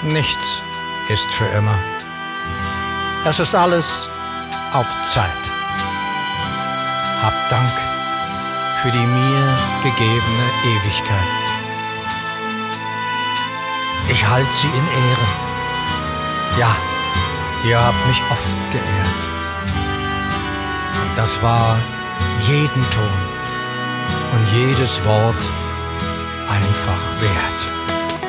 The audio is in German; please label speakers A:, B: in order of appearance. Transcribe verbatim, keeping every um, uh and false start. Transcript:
A: Nichts ist für immer. Es ist alles auf Zeit. Hab Dank für die mir gegebene Ewigkeit. Ich halte sie in Ehren. Ja, ihr habt mich oft geehrt. Und das war jeden Ton und jedes Wort einfach wert.